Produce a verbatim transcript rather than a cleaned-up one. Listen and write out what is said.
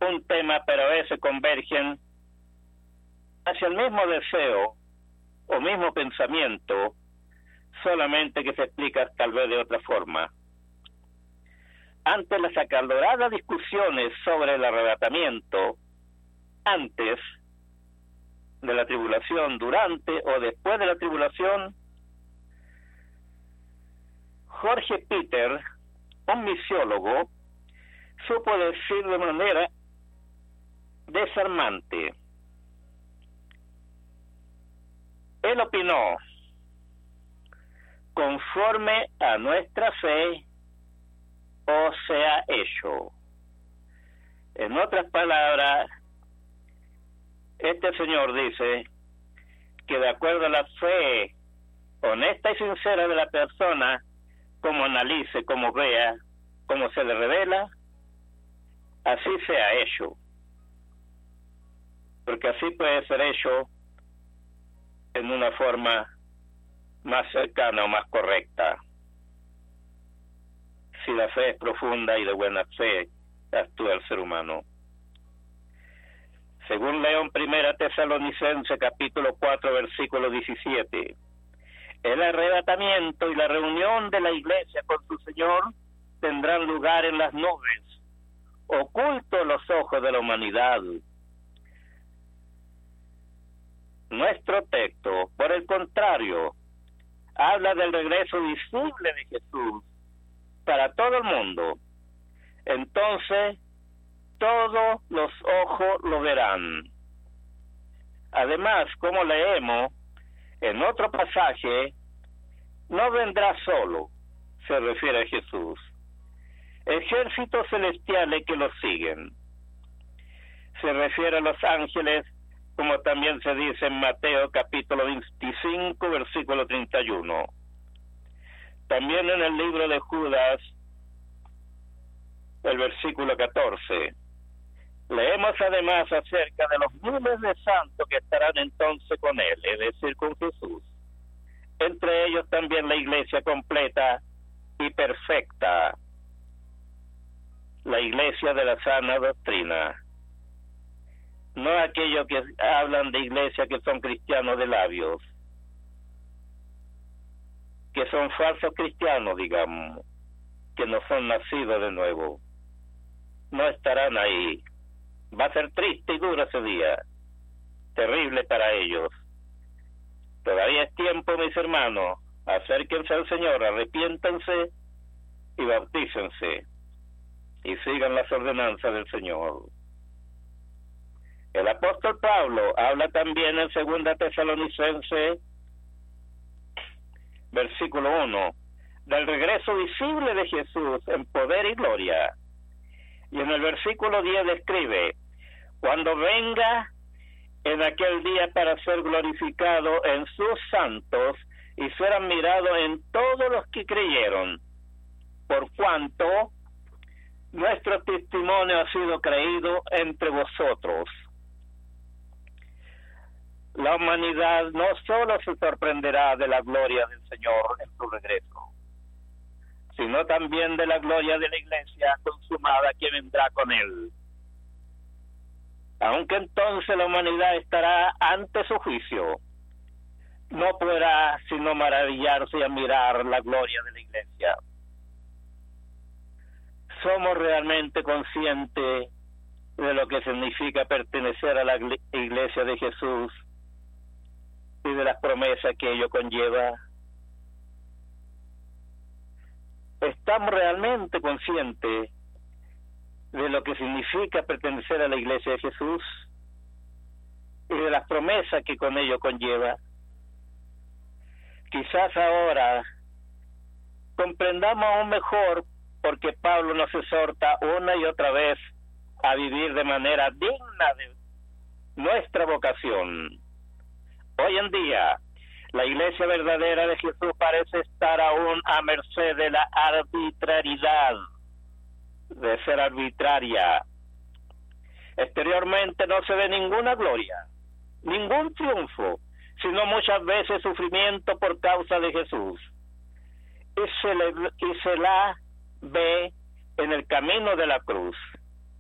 un tema, pero a veces convergen hacia el mismo deseo o mismo pensamiento, solamente que se explica tal vez de otra forma. Ante las acaloradas discusiones sobre el arrebatamiento, antes de la tribulación, durante o después de la tribulación, Jorge Peter, un misiólogo, supo decir de manera desarmante. Él opinó: conforme a nuestra fe, o sea hecho. En otras palabras, este señor dice que de acuerdo a la fe honesta y sincera de la persona, como analice, como vea, como se le revela, así sea hecho. Porque así puede ser hecho en una forma más cercana o más correcta. Si la fe es profunda y de buena fe actúa el ser humano. Según León, Primera Tesalonicense, capítulo cuatro, versículo diecisiete, el arrebatamiento y la reunión de la iglesia con su Señor tendrán lugar en las nubes, oculto a los ojos de la humanidad. Nuestro texto, por el contrario, habla del regreso visible de Jesús para todo el mundo. Entonces, todos los ojos lo verán. Además, como leemos en otro pasaje, no vendrá solo, se refiere a Jesús, ejércitos celestiales que lo siguen. Se refiere a los ángeles, como también se dice en Mateo capítulo veinticinco, versículo treinta y uno. También en el libro de Judas, el versículo catorce. Leemos además acerca de los miles de santos que estarán entonces con él, es decir, con Jesús. Entre ellos también la iglesia completa y perfecta, la iglesia de la sana doctrina. No aquellos que hablan de iglesia que son cristianos de labios, que son falsos cristianos, digamos, que no son nacidos de nuevo. No estarán ahí. Va a ser triste y duro ese día, terrible para ellos. Todavía es tiempo, mis hermanos, acérquense al Señor, arrepiéntanse y bautícense y sigan las ordenanzas del Señor. El apóstol Pablo habla también en Segunda Tesalonicense, versículo uno, del regreso visible de Jesús en poder y gloria. Y en el versículo diez describe: cuando venga en aquel día para ser glorificado en sus santos y ser admirado en todos los que creyeron, por cuanto nuestro testimonio ha sido creído entre vosotros. La humanidad no solo se sorprenderá de la gloria del Señor en su regreso, sino también de la gloria de la iglesia consumada que vendrá con él. Aunque entonces la humanidad estará ante su juicio, no podrá sino maravillarse y admirar la gloria de la iglesia. ¿Somos realmente conscientes de lo que significa pertenecer a la iglesia de Jesús y de las promesas que ello conlleva? ¿Estamos realmente conscientes de lo que significa pertenecer a la iglesia de Jesús y de las promesas que con ello conlleva? Quizás ahora comprendamos aún mejor porque Pablo nos exhorta una y otra vez a vivir de manera digna de nuestra vocación. Hoy en día, la iglesia verdadera de Jesús parece estar aún a merced de la arbitrariedad, de ser arbitraria. Exteriormente no se ve ninguna gloria, ningún triunfo, sino muchas veces sufrimiento por causa de Jesús. Y se, le, y se la ve en el camino de la cruz,